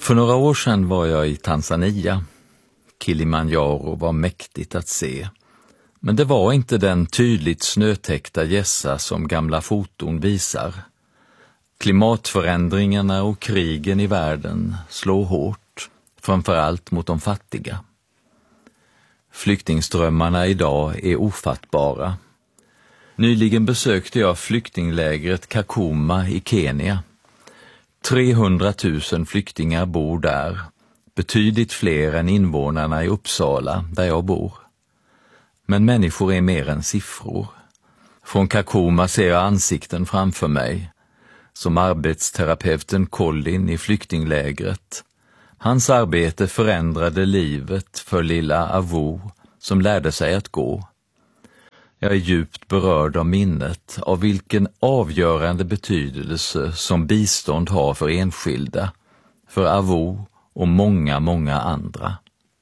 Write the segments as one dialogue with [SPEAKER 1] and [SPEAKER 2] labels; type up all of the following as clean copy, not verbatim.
[SPEAKER 1] För några år sedan var jag i Tanzania. Kilimanjaro var mäktigt att se. Men det var inte den tydligt snötäckta gässa som gamla foton visar. Klimatförändringarna och krigen i världen slår hårt, framförallt mot de fattiga. Flyktingströmmarna idag är ofattbara. Nyligen besökte jag flyktinglägret Kakuma i Kenya. 300 000 flyktingar bor där, betydligt fler än invånarna i Uppsala där jag bor. Men människor är mer än siffror. Från Kakuma ser jag ansikten framför mig, som arbetsterapeuten Colin i flyktinglägret. Hans arbete förändrade livet för lilla Avu som lärde sig att gå. Jag är djupt berörd av minnet av vilken avgörande betydelse som bistånd har för enskilda, för Avu och många, många andra.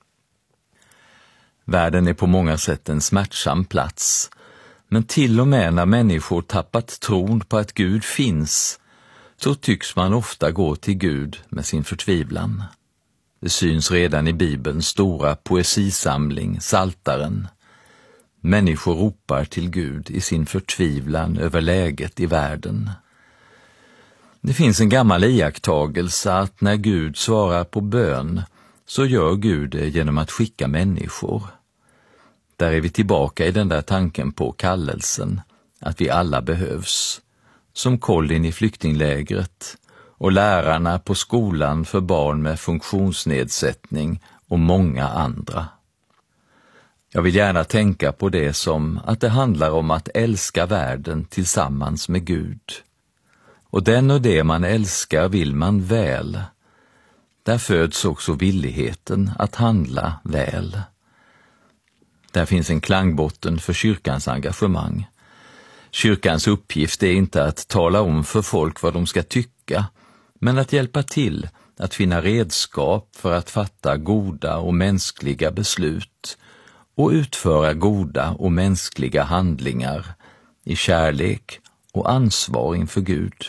[SPEAKER 1] Världen är på många sätt en smärtsam plats, men till och med när människor tappat tron på att Gud finns, så tycks man ofta gå till Gud med sin förtvivlan. Det syns redan i Bibelns stora poesisamling, Psaltaren. Människor ropar till Gud i sin förtvivlan över läget i världen. Det finns en gammal iakttagelse att när Gud svarar på bön så gör Gud det genom att skicka människor. Där är vi tillbaka i den där tanken på kallelsen, att vi alla behövs. Som Colin i flyktinglägret och lärarna på skolan för barn med funktionsnedsättning och många andra. Jag vill gärna tänka på det som att det handlar om att älska världen tillsammans med Gud. Och den och det man älskar vill man väl. Där föds också villigheten att handla väl. Där finns en klangbotten för kyrkans engagemang. Kyrkans uppgift är inte att tala om för folk vad de ska tycka, men att hjälpa till att finna redskap för att fatta goda och mänskliga beslut och utföra goda och mänskliga handlingar i kärlek och ansvar inför Gud.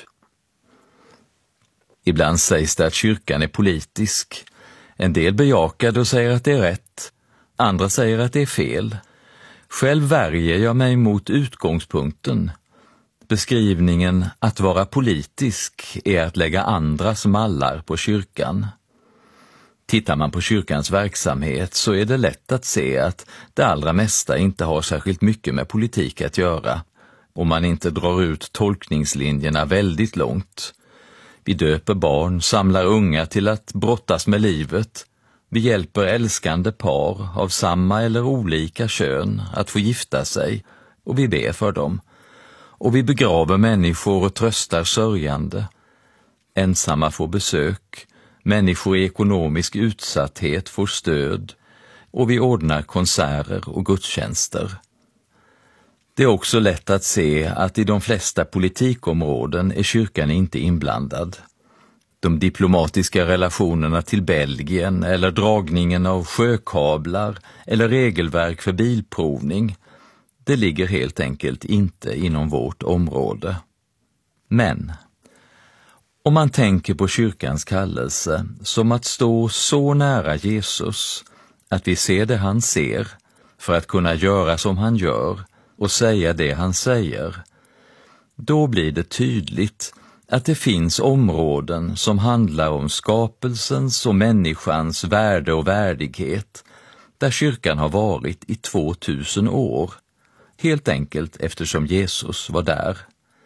[SPEAKER 1] Ibland sägs det att kyrkan är politisk. En del bejakar det och säger att det är rätt. Andra säger att det är fel. Själv värjer jag mig mot utgångspunkten. Beskrivningen att vara politisk är att lägga andras mallar på kyrkan. Tittar man på kyrkans verksamhet så är det lätt att se att det allra mesta inte har särskilt mycket med politik att göra, om man inte drar ut tolkningslinjerna väldigt långt. Vi döper barn, samlar unga till att brottas med livet. Vi hjälper älskande par av samma eller olika kön att få gifta sig och vi ber för dem. Och vi begraver människor och tröstar sörjande. Ensamma får besök, människor i ekonomisk utsatthet får stöd och vi ordnar konserter och gudstjänster. Det är också lätt att se att i de flesta politikområden är kyrkan inte inblandad. De diplomatiska relationerna till Belgien eller dragningen av sjökablar eller regelverk för bilprovning, det ligger helt enkelt inte inom vårt område. Men om man tänker på kyrkans kallelse som att stå så nära Jesus att vi ser det han ser för att kunna göra som han gör och säga det han säger, då blir det tydligt att det finns områden som handlar om skapelsens och människans värde och värdighet där kyrkan har varit i 2000 år, helt enkelt eftersom Jesus var där.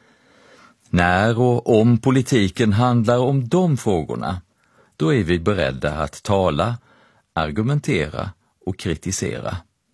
[SPEAKER 1] När och om politiken handlar om de frågorna, då är vi beredda att tala, argumentera och kritisera.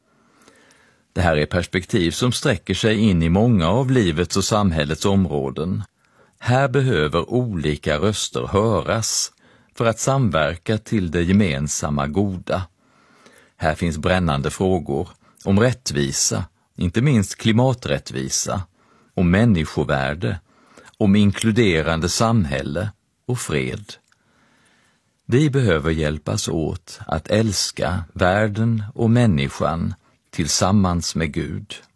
[SPEAKER 1] Det här är perspektiv som sträcker sig in i många av livets och samhällets områden. Här behöver olika röster höras för att samverka till det gemensamma goda. Här finns brännande frågor om rättvisa, inte minst klimaträttvisa, om människovärde, om inkluderande samhälle och fred. Vi behöver hjälpas åt att älska världen och människan tillsammans med Gud.